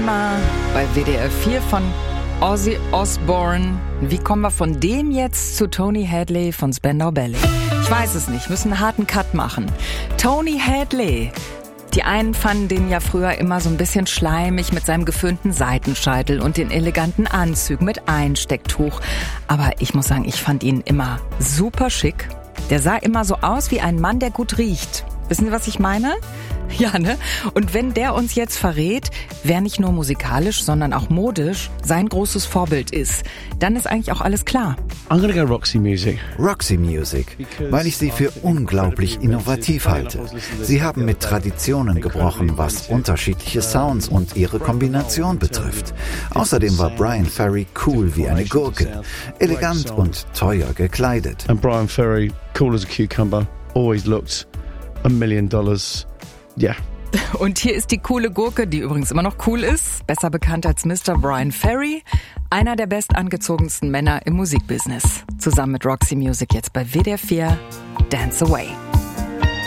Thema bei WDR 4 von Ozzy Osbourne. Wie kommen wir von dem jetzt zu Tony Hadley von Spandau Ballet? Ich weiß es nicht, müssen einen harten Cut machen. Tony Hadley. Die einen fanden den ja früher immer so ein bisschen schleimig mit seinem geföhnten Seitenscheitel und den eleganten Anzügen mit Einstecktuch. Aber ich muss sagen, ich fand ihn immer super schick. Der sah immer so aus wie ein Mann, der gut riecht. Wissen Sie, was ich meine? Ja, ne? Und wenn der uns jetzt verrät, wer nicht nur musikalisch, sondern auch modisch sein großes Vorbild ist, dann ist eigentlich auch alles klar. I'm gonna go Roxy Music. Roxy Music, weil ich sie für unglaublich innovativ halte. Sie haben mit Traditionen gebrochen, was unterschiedliche Sounds und ihre Kombination betrifft. Außerdem war Bryan Ferry cool wie eine Gurke, elegant und teuer gekleidet. And Bryan Ferry, cool as a cucumber, always looked $1 million. Yeah. Und hier ist die coole Gurke, die übrigens immer noch cool ist, besser bekannt als Mr. Bryan Ferry, einer der bestangezogensten Männer im Musikbusiness. Zusammen mit Roxy Music jetzt bei WDR 4 Dance Away.